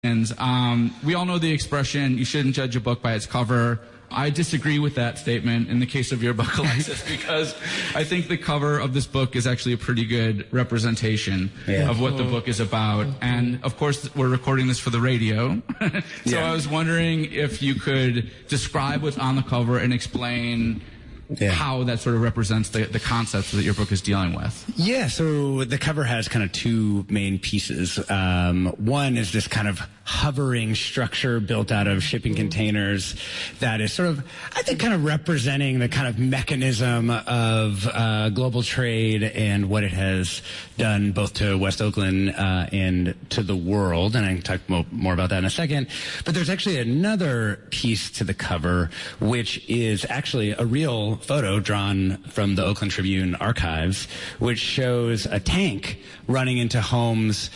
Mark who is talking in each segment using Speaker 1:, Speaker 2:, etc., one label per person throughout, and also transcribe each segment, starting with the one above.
Speaker 1: And we all know the expression, you shouldn't judge a book by its cover. I disagree with that statement in the case of your book, Alexis, because I think the cover of this book is actually a pretty good representation of what the book is about. And, of course, we're recording this for the radio. So I was wondering if you could describe what's on the cover and explain how that sort of represents the concepts that your book is dealing with.
Speaker 2: Yeah, so the cover has kind of two main pieces. One is this kind of hovering structure built out of shipping containers that is sort of, I think, kind of representing the kind of mechanism of global trade and what it has done both to West Oakland and to the world. And I can talk more about that in a second. But there's actually another piece to the cover, which is actually a real photo drawn from the Oakland Tribune archives, which shows a tank running into homes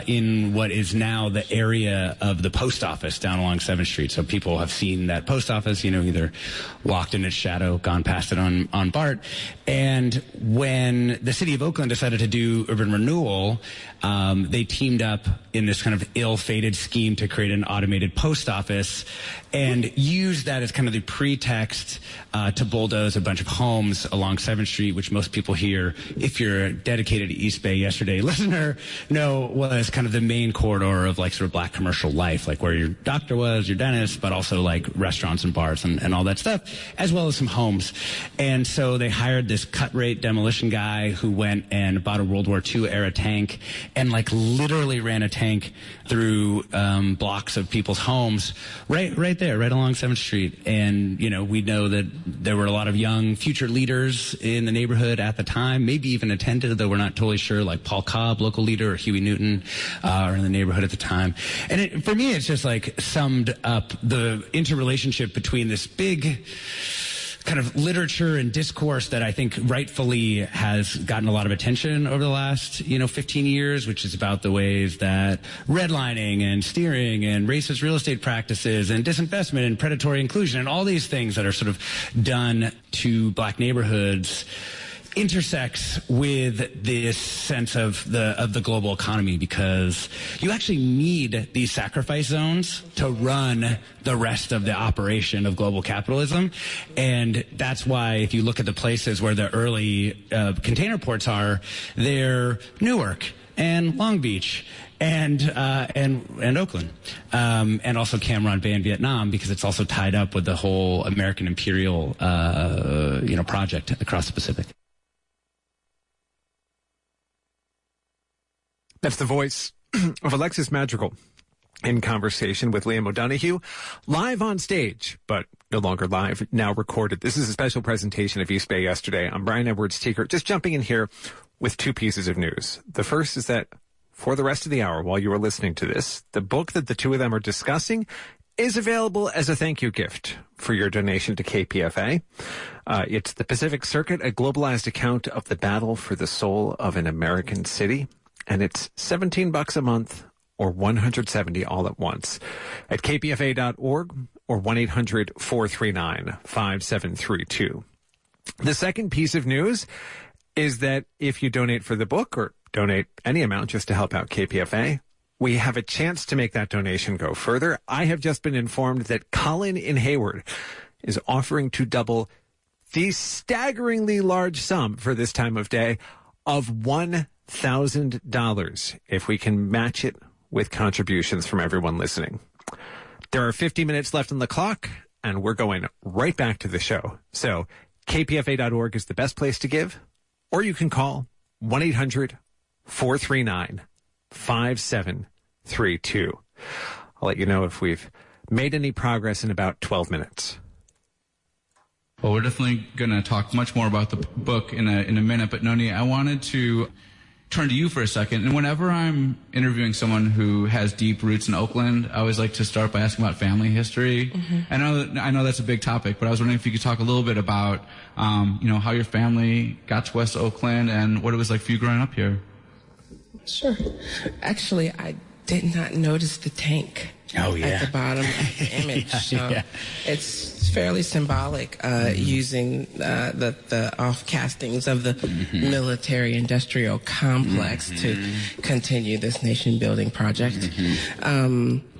Speaker 2: in what is now the area of the post office down along 7th Street. So people have seen that post office, either walked in its shadow, gone past it on BART. And when the city of Oakland decided to do urban renewal, they teamed up in this kind of ill-fated scheme to create an automated post office and used that as kind of the pretext to bulldoze a bunch of homes along 7th Street, which most people here, if you're a dedicated East Bay Yesterday listener, know was kind of the main corridor of like sort of black commercial life, like where your doctor was, your dentist, but also like restaurants and bars and all that stuff, as well as some homes. And so they hired this cut-rate demolition guy who went and bought a World War II era tank and like literally ran a tank through blocks of people's homes right there, right along 7th Street. And, we know that there were a lot of young future leaders in the neighborhood at the time, maybe even attended, though we're not totally sure, like Paul Cobb, local leader, or Huey Newton are in the neighborhood at the time. And for me, it's just like summed up the interrelationship between this big kind of literature and discourse that I think rightfully has gotten a lot of attention over the last, 15 years, which is about the ways that redlining and steering and racist real estate practices and disinvestment and predatory inclusion and all these things that are sort of done to black neighborhoods intersects with this sense of the global economy, because you actually need these sacrifice zones to run the rest of the operation of global capitalism. And that's why if you look at the places where the early container ports are, they're Newark and Long Beach and Oakland, and also Cam Ranh Bay in Vietnam, because it's also tied up with the whole American imperial project across the Pacific.
Speaker 3: That's the voice of Alexis Madrigal in conversation with Liam O'Donoghue, live on stage, but no longer live, now recorded. This is a special presentation of East Bay Yesterday. I'm Brian Edwards-Teeker, just jumping in here with two pieces of news. The first is that for the rest of the hour, while you are listening to this, the book that the two of them are discussing is available as a thank you gift for your donation to KPFA. It's The Pacific Circuit, a globalized account of the battle for the soul of an American city. And it's $17 a month or $170 all at once at kpfa.org or 1-800-439-5732. The second piece of news is that if you donate for the book or donate any amount just to help out KPFA, we have a chance to make that donation go further. I have just been informed that Colin in Hayward is offering to double the staggeringly large sum for this time of day of $1,000 if we can match it with contributions from everyone listening. There are 50 minutes left on the clock, and we're going right back to the show. So kpfa.org is the best place to give, or you can call 1-800-439-5732. I'll let you know if we've made any progress in about 12 minutes.
Speaker 1: Well, we're definitely going to talk much more about the book in a minute, but Noni, I wanted to turn to you for a second. And whenever I'm interviewing someone who has deep roots in Oakland, I always like to start by asking about family history. Mm-hmm. I know that's a big topic, but I was wondering if you could talk a little bit about, how your family got to West Oakland and what it was like for you growing up here.
Speaker 4: Sure. Actually, I did not notice the tank
Speaker 2: Oh, yeah.
Speaker 4: at the bottom of the image.
Speaker 2: Yeah.
Speaker 4: It's fairly symbolic, using the off castings of the military-industrial complex to continue this nation-building project.